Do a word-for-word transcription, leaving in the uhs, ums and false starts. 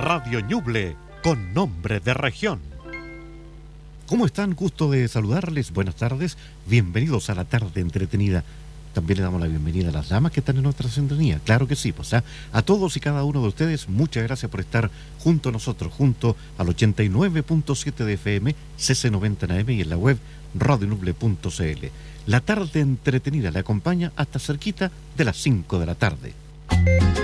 Radio Ñuble, con nombre de región. ¿Cómo están? Gusto de saludarles. Buenas tardes. Bienvenidos a la tarde entretenida. También le damos la bienvenida a las damas que están en nuestra sintonía. Claro que sí, pues ¿eh? A todos y cada uno de ustedes, muchas gracias por estar junto a nosotros, junto al ochenta y nueve punto siete de F M, C C noventa en A M y en la web radio ñuble punto c l. La tarde entretenida le acompaña hasta cerquita de las cinco de la tarde.